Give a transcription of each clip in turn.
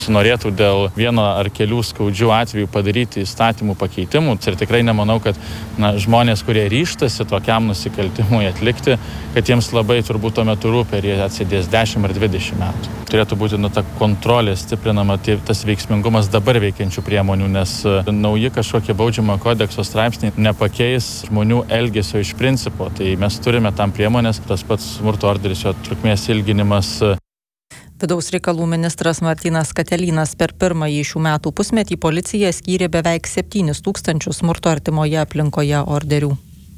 Norėtų dėl vieno ar kelių skaudžių atvejų padaryti įstatymų pakeitimų. Ir tikrai nemanau, kad žmonės, kurie ryžtasi tokiam nusikaltimui atlikti, kad jiems labai turbūt tuo metu rūpi, ar jie atsėdės 10 ar 20 metų. Turėtų būti ta kontrolė stiprinama, tas veiksmingumas dabar veikiančių priemonių, nes nauji kažkokie baudžiamo kodekso straipsniai nepakeis žmonių elgesio iš principo. Tai mes turime tam priemonės, tas pats smurto orderis, jo trukmės ilginimas. Vidaus reikalų ministras Martynas Katelynas per pirmąjį šių metų pusmetį policija skyrė beveik 7 000 smurto artimoje aplinkoje orderių.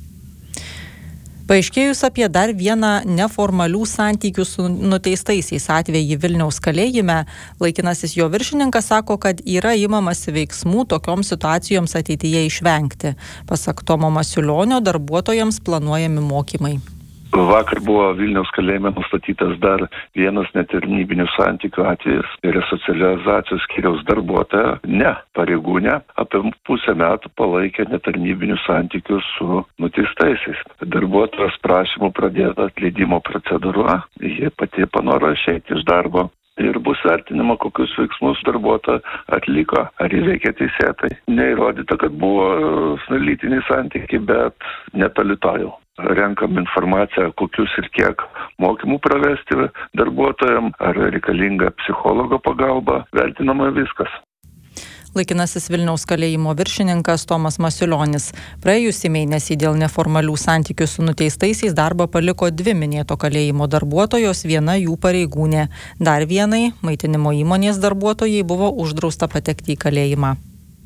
Paaiškėjus apie dar vieną neformalių santykių su nuteistaisiais atvejį Vilniaus kalėjime, laikinasis jo viršininkas sako, kad yra imamasi veiksmų tokioms situacijoms ateityje išvengti. Pasak Tomo Masiulionio, darbuotojams planuojami mokymai. Vakar buvo Vilniaus kalėjime nustatytas dar vienas netarnybinių santykių atvejis. Resocializacijos skyriaus darbuotoja, ne pareigūnė, apie pusę metų palaikė netarnybinių santykių su nuteistaisiais. Darbuotojos prašymų pradėta atleidimo procedūra, jie pati panoro išeiti iš darbo. Ir bus vertinama, kokius veiksmus darbuotoja atliko, ar jis veikia teisėtai. Neįrodyta, kad buvo lytiniai santykiai, bet netoli to jau. Renkam informaciją, kokius ir kiek mokymų pravesti darbuotojam, ar reikalinga psichologo pagalba, vertinama viskas. Laikinasis Vilniaus kalėjimo viršininkas Tomas Masiulionis. Praėjusį mėnesį dėl neformalių santykių su nuteistaisiais darbą paliko 2 minėto kalėjimo darbuotojos, viena jų pareigūnė. Dar vienai, maitinimo įmonės darbuotojai, buvo uždrausta patekti į kalėjimą.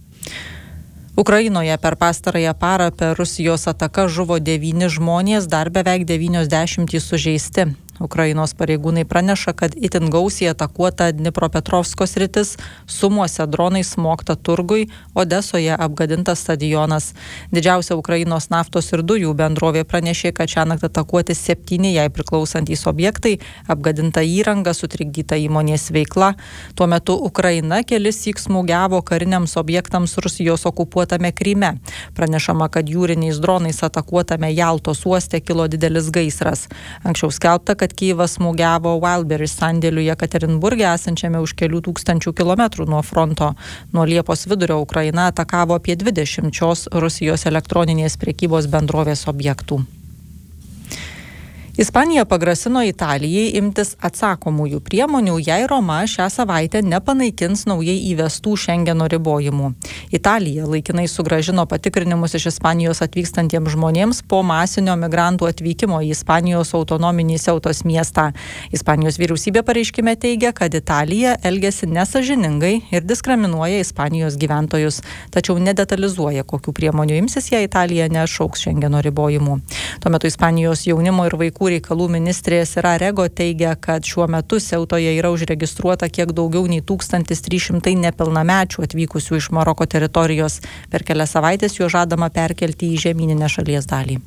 Ukrainoje per pastarąją parą per Rusijos ataką žuvo 9 žmonės, dar beveik 90 sužeisti. Ukrainos pareigūnai praneša, kad itin gausiai atakuota Dnipropetrovsko sritis, Sumuose dronai smogta turgui, Odesoje apgadintas stadionas. Didžiausia Ukrainos naftos ir dujų bendrovė pranešė, kad šiąnakt atakuoti 7 jai priklausantys objektai, apgadinta įranga, sutrikdyta įmonės veikla. Tuo metu Ukraina kelissyk smūgiavo kariniams objektams Rusijos okupuotame Kryme. Pranešama, kad jūriniais dronais atakuotame Jaltos uoste kilo didelis gaisras. Anksčiau skelbta, kad Kyjivas smūgiavo Wildberries sandėliuje Jekaterinburge esančiame už kelių tūkstančių kilometrų nuo fronto. Nuo Liepos vidurio Ukraina atakavo apie 20 Rusijos elektroninės prekybos bendrovės objektų. Ispanija pagrasino Italijai imtis atsakomųjų priemonių, jei Roma šią savaitę nepanaikins naujai įvestų Šengeno ribojimų. Italija laikinai sugrąžino patikrinimus iš Ispanijos atvykstantiems žmonėms po masinio migrantų atvykimo į Ispanijos autonominį Ceutos miestą. Ispanijos vyriausybė pareiškime teigia, kad Italija elgiasi nesąžiningai ir diskriminuoja Ispanijos gyventojus, tačiau nedetalizuoja, kokių priemonių imsis, jei Italija neatšauks Šengeno ribojimų. Tuo metu Ispanijos jaunimo ir vaikų reikalų ministrė Sira Rego teigia, kad šiuo metu Ceutoje yra užregistruota kiek daugiau nei 1300 nepilnamečių atvykusių iš Maroko teritorijos. Per kelias savaitės juos žadama perkelti į žemyninę šalies dalį.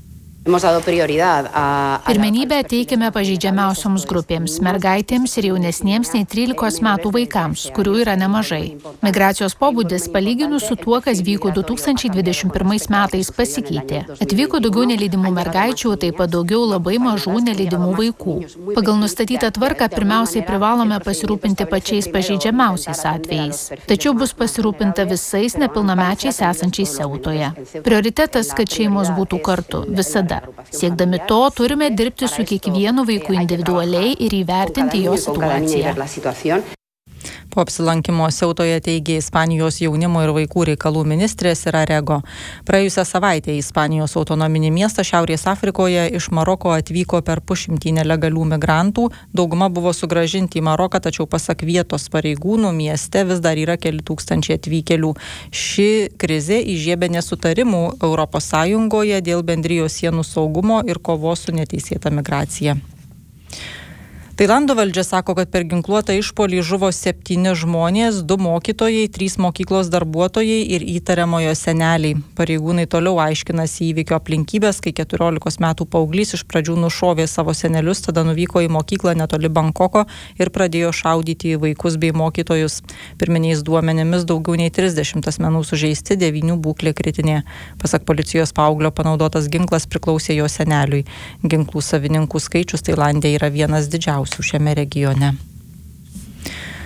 Pirmenybę teikiame pažeidžiamiausioms grupėms – mergaitėms ir jaunesniems nei 13 metų vaikams, kurių yra nemažai. Migracijos pobūdis palyginus su tuo, kas vyko 2021 metais, pasikeitė. Atvyko daugiau nelydimų mergaičių, taip pat daugiau labai mažų nelydimų vaikų. Pagal nustatytą tvarką pirmiausiai privalome pasirūpinti pačiais pažeidžiamiausiais atvejais. Tačiau bus pasirūpinta visais nepilnamečiais esančiais Ceutoje. Prioritetas, kad šeimos būtų kartu visada. Siekdami to, turime dirbti su kiekvienu vaiku individualiai ir įvertinti jo situaciją. Po apsilankimo Ceutoje teigė Ispanijos jaunimo ir vaikų reikalų ministrė Sira Rego. Praėjusią savaitę į Ispanijos autonominį miestą Šiaurės Afrikoje iš Maroko atvyko per 100 nelegalių migrantų. Dauguma buvo sugrąžinti į Maroką, tačiau pasak vietos pareigūnų mieste vis dar yra keli tūkstančiai atvykėlių. Ši krizė įžiebė nesutarimų ES dėl bendrijos sienų saugumo ir kovos su neteisėta migracija. Tailando valdžia sako, kad per ginkluotą išpuolį žuvo 7 žmonės, 2 mokytojai, 3 mokyklos darbuotojai ir įtariamojo seneliai. Pareigūnai toliau aiškinasi įvykio aplinkybės, kai 14 metų paauglys iš pradžių nušovė savo senelius, tada nuvyko į mokyklą netoli Bankoko ir pradėjo šaudyti į vaikus bei mokytojus. Pirminiais duomenimis daugiau nei 30 asmenų sužeisti, 9 būklė kritinė. Pasak policijos, paauglio panaudotas ginklas priklausė jo seneliui. Ginklų savininkų skaičius Tailande yra vienas didžiausių šiame regione.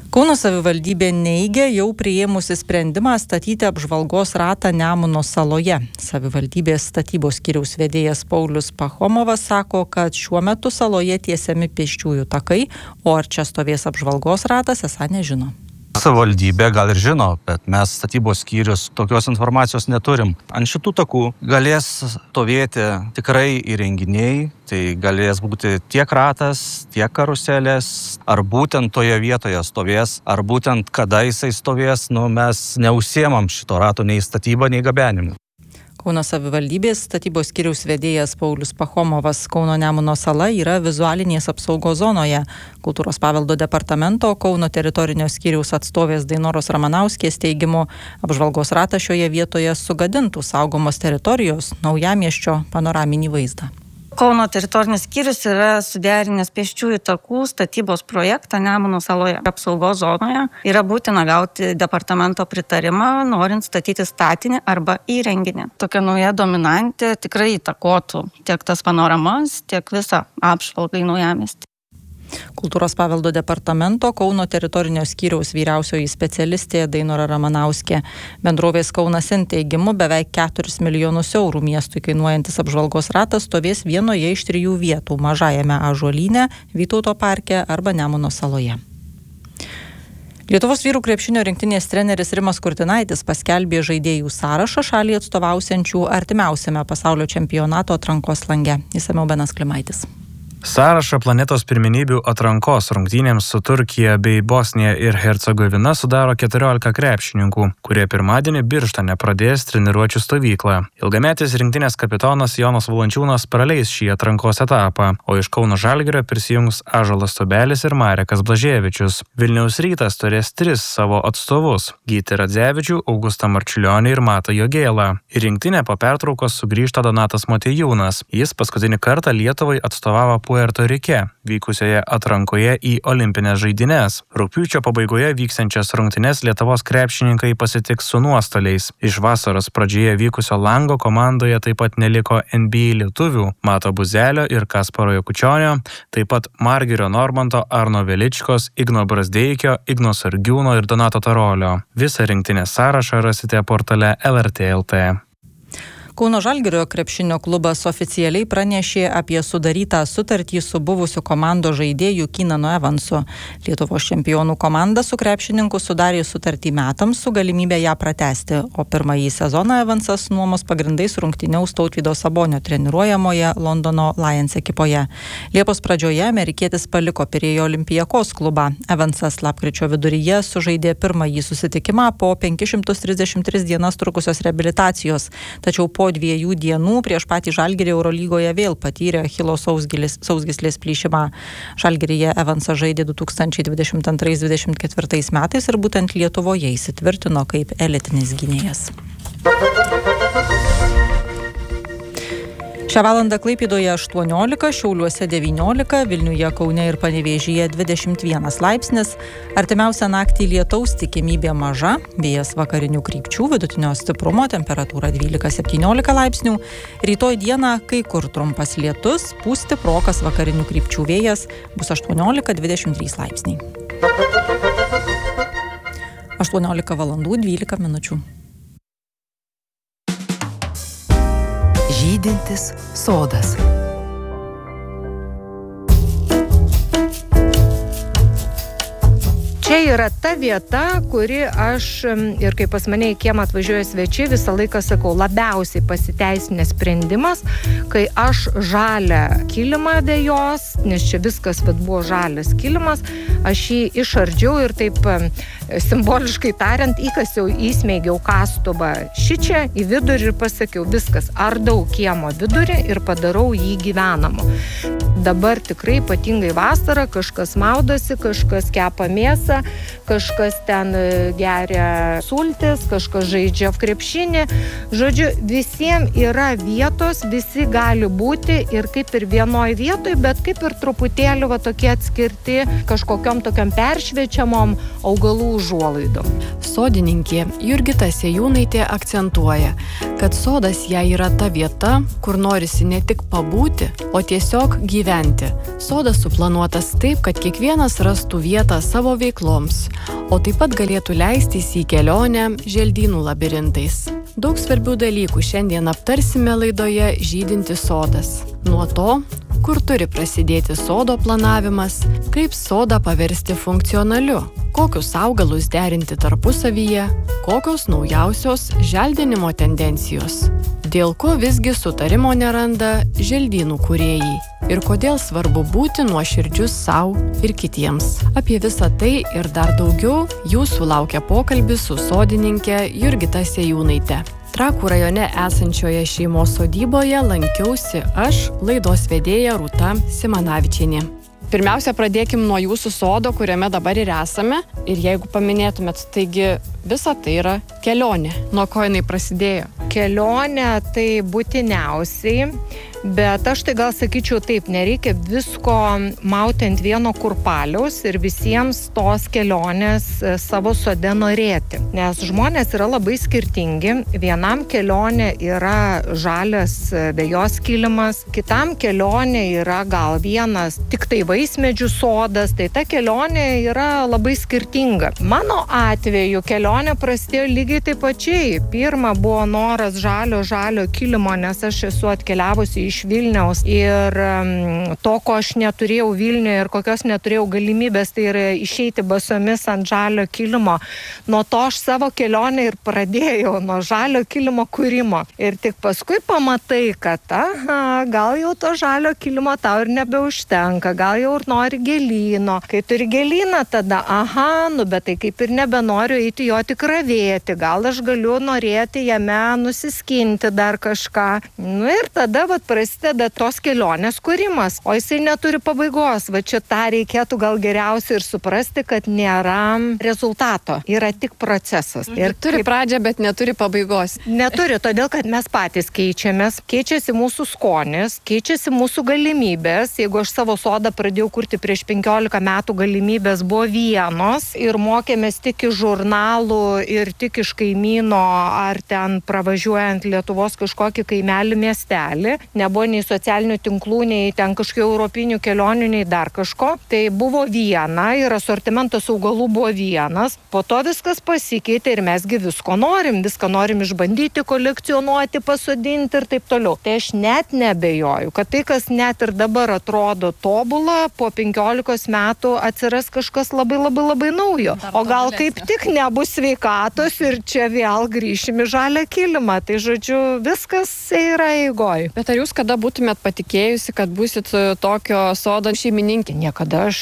Kauno savivaldybė neigia jau priėmusi sprendimą statyti apžvalgos ratą Nemuno saloje. Savivaldybės statybos skyriaus vedėjas Paulius Pachomovas sako, kad šiuo metu saloje tiesiami pėsčiųjų takai, o ar čia stovės apžvalgos ratas, esą nežino. Savivaldybė gal ir žino, bet mes statybos skyrius tokios informacijos neturim. Ant šitų takų galės stovėti tikrai įrenginiai, tai galės būti tiek ratas, tiek karuselės, ar būtent toje vietoje stovės, ar būtent kada jisai stovės, mes neužsiemam šito rato nei statybą, nei gabenimu. Kauno savivaldybės statybos skyriaus vedėjas Paulius Pachomovas. Kauno Nemuno sala yra vizualinės apsaugos zonoje. Kultūros paveldo departamento Kauno teritorinio skyriaus atstovės Dainoros Ramanauskės teigimu, apžvalgos ratas šioje vietoje sugadintų saugomos teritorijos naujamiesčio panoraminį vaizdą. Kauno teritorinis skyrius yra suderinęs pėsčiųjų takų statybos projektą Nemuno saloje apsaugos zonoje. Yra būtina gauti departamento pritarimą, norint statyti statinį arba įrenginį. Tokia nauja dominantė tikrai įtakotų tiek tas panoramas, tiek visą apžvalgą į naujamiestį. Kultūros paveldo departamento Kauno teritorinio skyriaus vyriausioji specialistė Dainora Ramanauskė. Bendrovės Kaunas Int teigimu beveik 4 milijonus eurų miestui kainuojantis apžvalgos ratas stovės vienoje iš 3 vietų – Mažajame Ąžuolyne, Vytauto parke arba Nemuno saloje. Lietuvos vyrų krepšinio rinktinės treneris Rimas Kurtinaitis paskelbė žaidėjų sąrašą šalį atstovausiančių artimiausiame pasaulio čempionato atrankos lange. Išsamiau Benas Klimaitis. Sąrašą planetos pirmenybių atrankos rungtynėms su Turkija bei Bosnija ir Hercegovina sudaro 14 krepšininkų, kurie pirmadienį Birštone pradės treniruočių stovyklą. Ilgametis rinktinės kapitonas Jonas Valančiūnas praleis šį atrankos etapą, o iš Kauno Žalgirio prisijungs Ąžuolas Tubelis ir Marekas Blaževičius. Vilniaus Rytas turės 3 savo atstovus – Gytį Radzevičių, Augustą Marčiulionį ir Matą Jogėlą. Į rinktinę po pertraukos sugrįžta Donatas Motiejūnas. Jis paskutinį kartą Lietuvai atstovavo Puerto Rike, vykusioje atrankoje į olimpines žaidynes. Rugpjūčio pabaigoje vyksiančias rungtynes Lietuvos krepšininkai pasitiks su nuostoliais. Iš vasaros pradžioje vykusio lango komandoje taip pat neliko NBA lietuvių Mato Buzelio ir Kasparo Jokučionio, taip pat Margirio Normanto, Arno Veličkos, Igno Brazdeikio, Igno Sargiūno ir Donato Tarolio. Visą rinktinės sąrašą rasite portale LRT LT. Kauno Žalgirio krepšinio klubas oficialiai pranešė apie sudarytą sutartį su buvusiu komandos žaidėju Keenanu Evansu. Lietuvos čempionų komanda su krepšininku sudarė sutartį metams su galimybė ją pratęsti, o pirmąjį sezoną Evansas nuomos pagrindais rungtyniaus Tautvydo Sabonio treniruojamoje Londono Lions ekipoje. Liepos pradžioje amerikietis paliko Pirėjo Olympiakos klubą. Evansas lapkričio viduryje sužaidė pirmąjį susitikimą po 533 dienas trukusios reabilitacijos, tačiau po 2 dienų prieš patį Žalgirį Eurolygoje vėl patyrė Achilo sausgyslės plyšimą. Žalgiryje Evansas žaidė 2022-2024 metais ir būtent Lietuvoje įsitvirtino kaip elitinis gynėjas. Šią valandą Klaipėdoje 18, Šiauliuose 19, Vilniuje, Kaune ir Panevėžyje 21 laipsnis. Artimiausią naktį lietaus tikimybė maža, vėjas vakarinių krypčių, vidutinio stiprumo, temperatūra 12-17 laipsnių. Rytoj dieną kai kur trumpas lietus, pūs stiprokas vakarinių krypčių vėjas, bus 18-23 laipsniai. 18 valandų 12 minučių. Žydintis sodas. Čia yra ta vieta, kuri aš, ir kai pas mane į kiemą atvažiuoja svečiai, visą laiką sakau, labiausiai pasiteisinęs sprendimas, kai aš žalią kilimą dėjos, nes čia viskas buvo žalias kilimas, aš jį išardžiau ir taip simboliškai tariant, įkasiau, įsmeigiau kastuvą šičia į vidurį ir pasakiau, viskas, ardau kiemo vidurį ir padarau jį gyvenamu. Dabar tikrai ypatingai vasarą kažkas maudosi, kažkas kepa mėsą, kažkas ten geria sultis, kažkas žaidžia krepšinį. Žodžiu, visiems yra vietos, visi gali būti ir kaip ir vienoj vietoj, bet kaip ir truputėlį tokie atskirti kažkokiom tokiam peršviečiamom augalų užuolaidom. Sodininkė Jurgita Sejūnaitė akcentuoja, kad sodas jai yra ta vieta, kur norisi ne tik pabūti, o tiesiog gyventi gyventi. Sodas suplanuotas taip, kad kiekvienas rastų vietą savo veikloms, o taip pat galėtų leistis į kelionę želdynų labirintais. Daug svarbių dalykų šiandien aptarsime laidoje Žydintis sodas. Nuo to, kur turi prasidėti sodo planavimas, kaip sodą paversti funkcionaliu, kokius augalus derinti tarpusavyje, kokios naujausios želdinimo tendencijos, dėl ko visgi sutarimo neranda želdynų kūrėjai ir kodėl svarbu būti nuoširdžius sau ir kitiems. Apie visą tai ir dar daugiau jūsų laukia pokalbis su sodininke Jurgita Sejūnaite. Trakų rajone esančioje šeimos sodyboje lankiausi aš, laidos vedėja Rūta Simanavičienė. Pirmiausia, pradėkim nuo jūsų sodo, kuriame dabar ir esame. Ir jeigu paminėtumėt, taigi visa tai yra kelionė. Nuo ko jinai prasidėjo? Kelionė tai būtiniausiai, bet aš tai gal sakyčiau taip, nereikia visko mauti ant vieno kurpaliaus ir visiems tos kelionės savo sode norėti. Nes žmonės yra labai skirtingi. Vienam kelionė yra žalias vejos kilimas, kitam kelionė yra gal vienas tik tai vaismedžių sodas, tai ta kelionė yra labai skirtinga. Mano atveju kelionė prasidėjo lygiai taip pačiai. Pirma buvo noras žalio kilimo, nes aš esu atkeliavusi iš Vilniaus ir to, ko aš neturėjau Vilniuje ir kokios neturėjau galimybės, tai yra išeiti basomis ant žalio kilimo. Nuo to aš savo kelionę ir pradėjau, nuo žalio kilimo kūrimo. Ir tik paskui pamatai, kad gal jau to žalio kilimo tau ir nebeužtenka, gal jau ir nori gėlyno. Kai turi gėlyną, tada bet tai kaip ir nebenoriu eiti jo tik ravėti, gal aš galiu norėti jame nusiskinti dar kažką. Ir tada prasideda tos kelionės kūrimas, o jisai neturi pabaigos. Čia tą reikėtų gal geriausiai ir suprasti, kad nėra rezultato, yra tik procesas. Ir turi pradžią, bet neturi pabaigos. Neturi, todėl kad mes patys keičiamės, keičiasi mūsų skonis, keičiasi mūsų galimybės. Jeigu aš savo sodą pradėjau kurti prieš 15 metų, galimybės buvo vienos ir mokėmės tik iš žurnalų ir tik iš kaimyno ar ten pravažiuojant Lietuvos kažkokį kaimelį, miestelį. Nebuvo nei socialinių tinklų, nei ten kažkokių europinių kelionių, nei dar kažko. Tai buvo viena ir asortimentas augalų buvo vienas. Po to viskas pasikeitė ir mesgi viską norim išbandyti, kolekcionuoti, pasodinti ir taip toliau. Tai aš net nebejoju, kad tai, kas net ir dabar atrodo tobula, po 15 metų atsiras kažkas labai naujo. O gal kaip tik nebus sveikatos ir čia vėl grįšim į žalią kilimą. Tai žodžiu, viskas yra eigoj. Bet ar jūs kada būtumėt patikėjusi, kad būsit tokio sodo šeimininkė? Niekada aš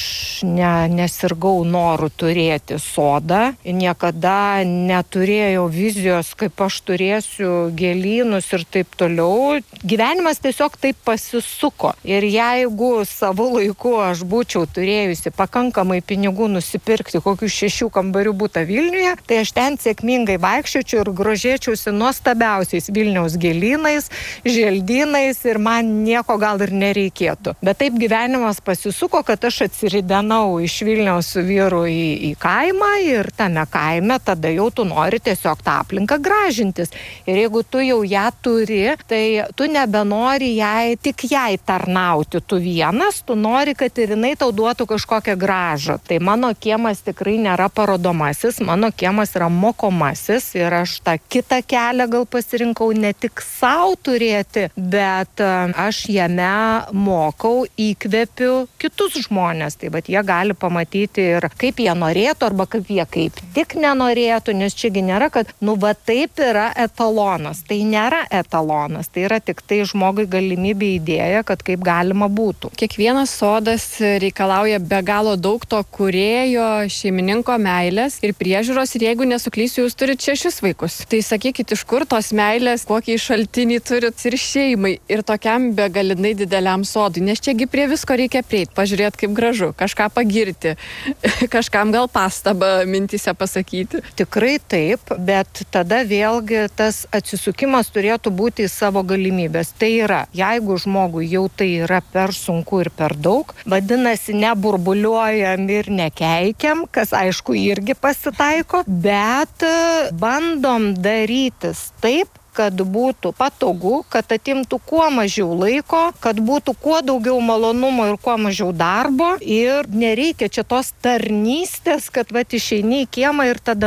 nesirgau noru turėti sodą, niekada neturėjau vizijos, kaip aš turėsiu gėlynus ir taip toliau. Gyvenimas tiesiog taip pasisuko. Ir jeigu savo laiku aš būčiau turėjusi pakankamai pinigų nusipirkti kokių 6 kambarių butą Vilniuje, tai aš ten sėkmingai vaikščiočiau ir grožėčiausi nuostabiausiais Vilniaus gėlynais, želdynais ir man nieko gal ir nereikėtų. Bet taip gyvenimas pasisuko, kad aš atsiridenau iš Vilniaus su vyru į kaimą ir tame kaime tada jau tu nori tiesiog tą aplinką gražintis. Ir jeigu tu jau ją turi, tai tu nebenori tik jai tarnauti. Tu vienas, tu nori, kad ir jinai tau duotų kažkokią gražą. Tai mano kiemas tikrai nėra parodomasis, mano kiemas yra mokomasis ir aš tą kitą kelią gal pasirinkau ne tik savo turėti, bet aš jame mokau, įkvepiu kitus žmonės. Tai jie gali pamatyti ir kaip jie norėtų arba kaip jie kaip tik nenorėtų, nes čiagi nėra, kad taip yra etalonas. Tai nėra etalonas, tai yra tik tai žmogui galimybė idėja, kad kaip galima būtų. Kiekvienas sodas reikalauja be galo daug to kūrėjo, šeimininko meilės ir priežiūros ir jeigu nesuklysiu, jūs turite 6 vaikus. Tai sakykit, iš kur tos meilės, kokį šaltinį turit ir šeimai ir tokiam begalinai dideliam sodui, nes čiagi prie visko reikia prieiti, pažiūrėti kaip gražu, kažką pagirti, kažkam gal pastabą mintyse pasakyti. Tikrai taip, bet tada vėlgi tas atsisukimas turėtų būti į savo galimybės. Tai yra, jeigu žmogui jau tai yra per sunku ir per daug, vadinasi, neburbuliuojam ir nekeikiam, kas aišku irgi pasitaiko, bet bandom darytis taip, kad būtų patogu, kad atimtų kuo mažiau laiko, kad būtų kuo daugiau malonumo ir kuo mažiau darbo ir nereikia čia tos tarnystės, kad išeini į kiemą ir tada